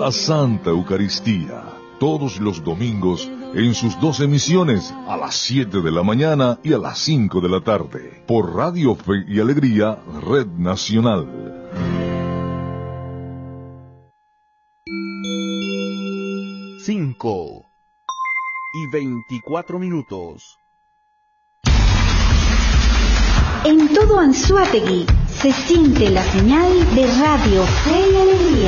la Santa Eucaristía, todos los domingos en sus 2 emisiones, a las 7 de la mañana y a las 5 de la tarde, por Radio Fe y Alegría, Red Nacional. 5:24. En todo Anzoátegui se siente la señal de Radio Fe y Alegría.